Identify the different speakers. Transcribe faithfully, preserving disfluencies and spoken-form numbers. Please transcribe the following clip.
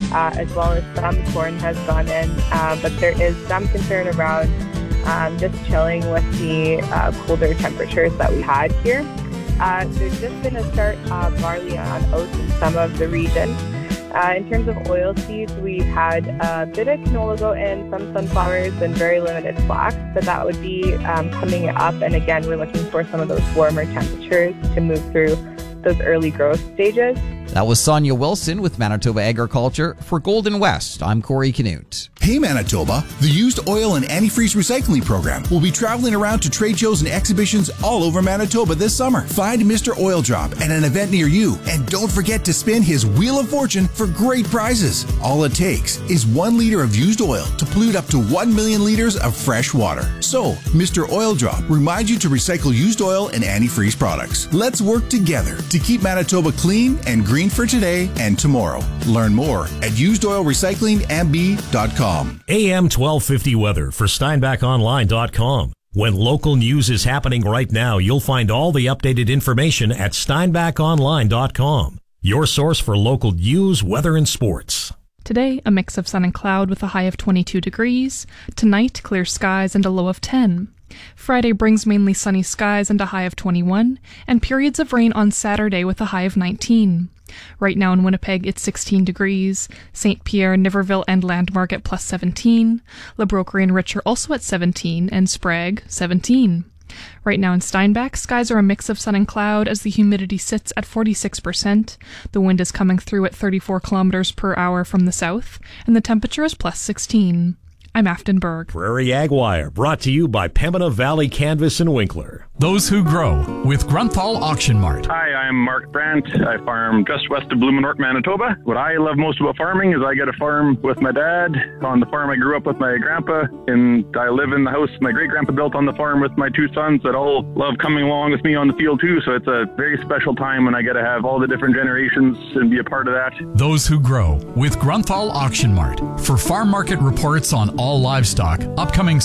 Speaker 1: uh, as well as some corn has gone in, uh, but there is some concern around um, just chilling with the uh, colder temperatures that we had here. Uh, there's just been a start of barley on oats in some of the region. Uh, in terms of oil seeds, we've had a bit of canola go in, some sunflowers, and very limited flax, but that would be um, coming up. And again, we're looking for some of those warmer temperatures to move through those early growth stages.
Speaker 2: That was Sonia Wilson with Manitoba Agriculture. For Golden West, I'm Corey Canute.
Speaker 3: Hey Manitoba, the Used Oil and Antifreeze Recycling Program will be traveling around to trade shows and exhibitions all over Manitoba this summer. Find Mister Oil Drop at an event near you, and don't forget to spin his Wheel of Fortune for great prizes. All it takes is one liter of used oil to pollute up to one million liters of fresh water. So, Mister Oil Drop reminds you to recycle used oil and antifreeze products. Let's work together to keep Manitoba clean and green for today and tomorrow. Learn more at used oil recycling m b dot com.
Speaker 4: A M twelve fifty weather for Steinbach Online dot com. When local news is happening right now, you'll find all the updated information at Steinbach Online dot com. Your source for local news, weather, and sports.
Speaker 5: Today, a mix of sun and cloud with a high of twenty-two degrees. Tonight, clear skies and a low of ten. Friday brings mainly sunny skies and a high of twenty-one, and periods of rain on Saturday with a high of nineteen. Right now in Winnipeg, it's sixteen degrees. Saint Pierre, Niverville, and Landmark at plus seventeen. Le Brocquerie and Rich are also at seventeen, and Sprague, seventeen. Right now in Steinbach, skies are a mix of sun and cloud as the humidity sits at forty-six percent. The wind is coming through at thirty-four kilometers per hour from the south, and the temperature is plus sixteen. I'm Afton Berg.
Speaker 4: Prairie Ag Wire, brought to you by Pembina Valley Canvas and Winkler.
Speaker 6: Those Who Grow with Grunthal Auction Mart.
Speaker 7: Hi, I'm Mark Brandt. I farm just west of Blumenort, Manitoba. What I love most about farming is I get to farm with my dad on the farm I grew up with my grandpa, and I live in the house my great-grandpa built on the farm with my two sons that all love coming along with me on the field too, so it's a very special time when I get to have all the different generations and be a part of that.
Speaker 6: Those Who Grow with Grunthal Auction Mart. For farm market reports on all livestock, upcoming